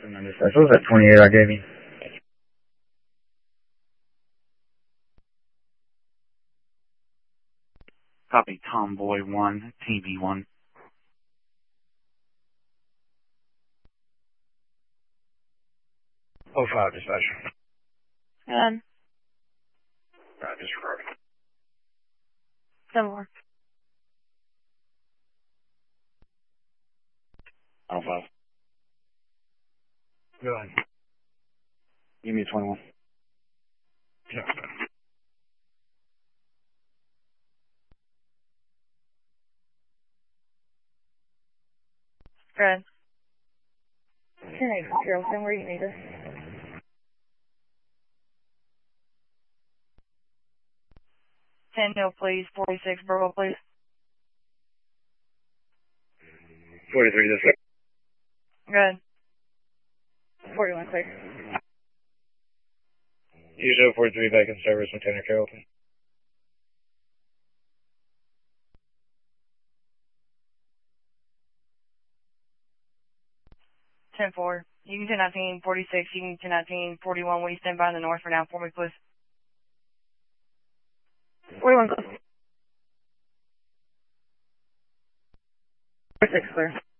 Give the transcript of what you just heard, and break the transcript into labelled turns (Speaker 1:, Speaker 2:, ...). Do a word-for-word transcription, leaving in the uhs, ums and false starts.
Speaker 1: And then dispatch, what was that twenty-eight I gave you? Copy, Tomboy one, T V one. Oh five, dispatch.
Speaker 2: Good.
Speaker 1: Right, disregard.
Speaker 2: Seven more.
Speaker 1: Oh five. Go ahead. Give me a twenty-one. Yeah.
Speaker 2: Good.
Speaker 3: ten eight zero, send where you need us.
Speaker 2: ten no, please. forty-six Bravo, please.
Speaker 1: forty-three, dispatch.
Speaker 2: Good.
Speaker 3: forty-one, clear.
Speaker 1: You show forty-three back in service, Lieutenant Carrollton.
Speaker 2: ten four. You can ten nineteen, forty-six. You can ten nineteen, forty-one. Will you stand by in the north for now for me, please?
Speaker 3: forty-one, close. forty-six, clear.